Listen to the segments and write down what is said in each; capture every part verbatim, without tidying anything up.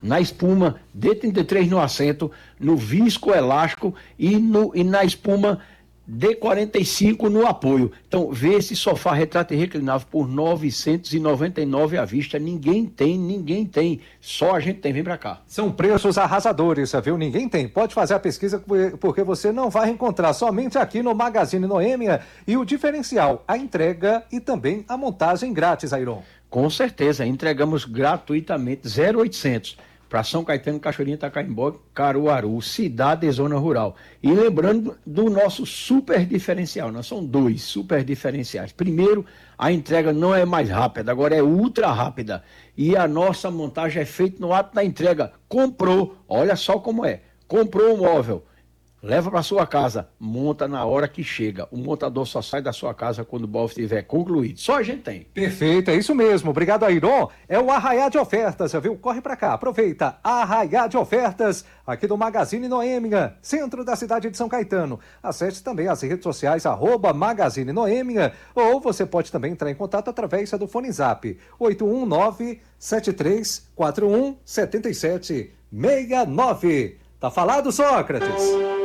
na espuma D trinta e três no assento, no visco elástico e, no, e na espuma D quarenta e cinco no apoio. Então, vê esse sofá retrátil e reclinável por novecentos e noventa e nove reais à vista. Ninguém tem, ninguém tem. Só a gente tem. Vem pra cá. São preços arrasadores, viu? Ninguém tem. Pode fazer a pesquisa porque você não vai encontrar somente aqui no Magazine Noêmia. E o diferencial, a entrega e também a montagem grátis, Airon. Com certeza, entregamos gratuitamente zero oitocentos para São Caetano, Cachoeirinha, Itacaimbó, Caruaru, cidade e zona rural. E lembrando do nosso super diferencial, nós são dois super diferenciais. Primeiro, a entrega não é mais rápida, agora é ultra rápida. E a nossa montagem é feita no ato da entrega. Comprou, olha só como é, comprou o móvel, leva para sua casa, monta na hora que chega. O montador só sai da sua casa quando o móvel estiver concluído. Só a gente tem. Perfeito, é isso mesmo. Obrigado, Airon. É o Arraiá de Ofertas, viu? Corre para cá, aproveita. Arraiá de Ofertas, aqui do Magazine Noêmia, centro da cidade de São Caetano. Acesse também as redes sociais, arroba Magazine Noêmia, ou você pode também entrar em contato através do fone zap oito um nove, sete três quatro um, sete sete seis nove. Tá falado, Sócrates?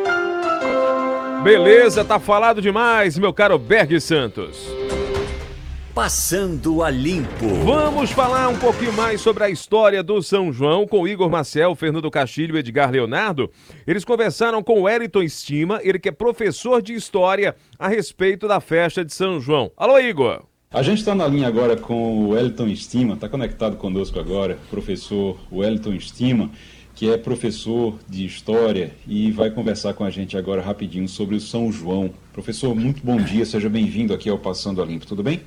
Beleza, tá falado demais, meu caro Berg Santos. Passando a Limpo. Vamos falar um pouquinho mais sobre a história do São João com Igor Marcel, Fernando Castilho e Edgar Leonardo. Eles conversaram com o Wellington Estima, ele que é professor de História, a respeito da festa de São João. Alô, Igor. A gente está na linha agora com o Wellington Estima, está conectado conosco agora, professor Wellington Estima, que é professor de História e vai conversar com a gente agora rapidinho sobre o São João. Professor, muito bom dia, seja bem-vindo aqui ao Passando a Limpo, tudo bem?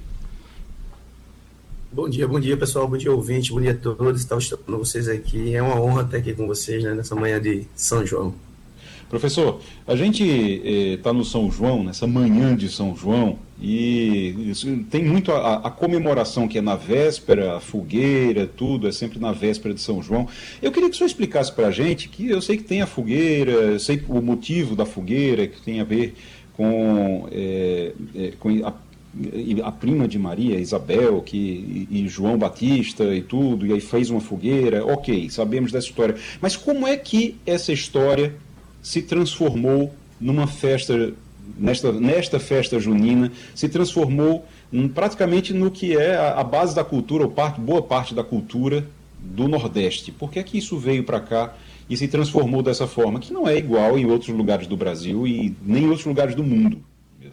Bom dia, bom dia pessoal, bom dia ouvinte, bom dia a todos, estar com vocês aqui, é uma honra estar aqui com vocês, né, nessa manhã de São João. Professor, a gente está eh, no São João, nessa manhã de São João, e isso, tem muito a, a comemoração que é na véspera, a fogueira, tudo, é sempre na véspera de São João. Eu queria que o senhor explicasse para a gente, que eu sei que tem a fogueira, eu sei o motivo da fogueira, que tem a ver com, é, é, com a, a prima de Maria, Isabel, que, e, e João Batista e tudo, e aí fez uma fogueira, ok, sabemos dessa história. Mas como é que essa história se transformou numa festa, nesta, nesta festa junina, se transformou um, praticamente no que é a, a base da cultura, ou parte, boa parte da cultura do Nordeste? Por que é que isso veio para cá e se transformou dessa forma, que não é igual em outros lugares do Brasil e nem em outros lugares do mundo mesmo?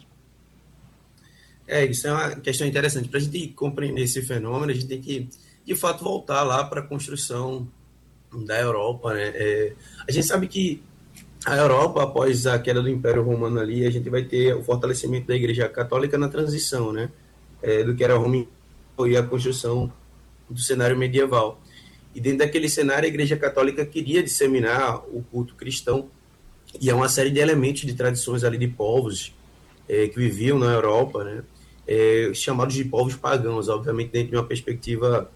É, isso é uma questão interessante. Para a gente compreender esse fenômeno, a gente tem que, de fato, voltar lá para a construção da Europa, né? É, a gente sabe que a Europa, após a queda do Império Romano ali, a gente vai ter o fortalecimento da Igreja Católica na transição, né? É, do que era Roma e a construção do cenário medieval. E dentro daquele cenário, a Igreja Católica queria disseminar o culto cristão e há uma série de elementos, de tradições ali de povos é, que viviam na Europa, né? É, chamados de povos pagãos, obviamente dentro de uma perspectiva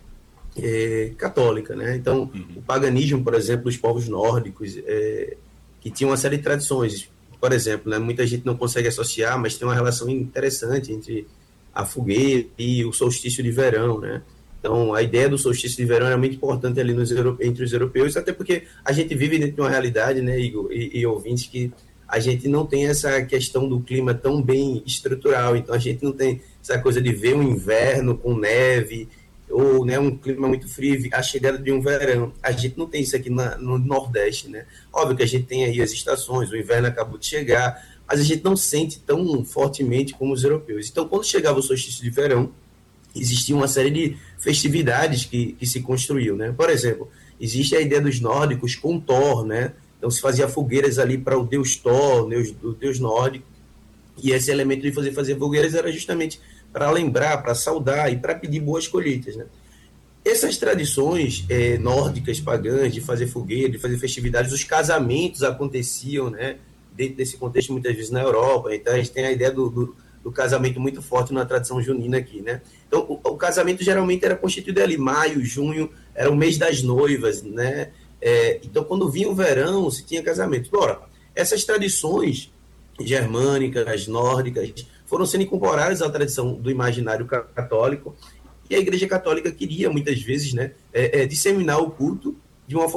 é, católica, né? Então, uhum. o paganismo, por exemplo, dos povos nórdicos, é, que tinha uma série de tradições, por exemplo, né, muita gente não consegue associar, mas tem uma relação interessante entre a fogueira e o solstício de verão, né? Então, a ideia do solstício de verão era muito importante ali nos, entre os europeus, até porque a gente vive dentro de uma realidade, né, Igor, e, e ouvintes, que a gente não tem essa questão do clima tão bem estrutural, então a gente não tem essa coisa de ver um inverno com neve, ou né, um clima muito frio, a chegada de um verão. A gente não tem isso aqui na, no Nordeste, né? Óbvio que a gente tem aí as estações, o inverno acabou de chegar, mas a gente não sente tão fortemente como os europeus. Então, quando chegava o solstício de verão, existia uma série de festividades que, que se construiu, né? Por exemplo, existe a ideia dos nórdicos com Thor, né? Então, se fazia fogueiras ali para o deus Thor, o deus, o deus nórdico, e esse elemento de fazer, fazer fogueiras era justamente para lembrar, para saudar e para pedir boas colheitas, né? Essas tradições é, nórdicas, pagãs, de fazer fogueira, de fazer festividades, os casamentos aconteciam, né, dentro desse contexto, muitas vezes na Europa. Então, a gente tem a ideia do, do, do casamento muito forte na tradição junina aqui, né? Então, o, o casamento geralmente era constituído ali, maio, junho, era o mês das noivas, né? É, então, quando vinha o verão, se tinha casamento. Ora, essas tradições germânicas, nórdicas, foram sendo incorporadas à tradição do imaginário católico, e a Igreja Católica queria, muitas vezes, né, é, é, disseminar o culto de uma forma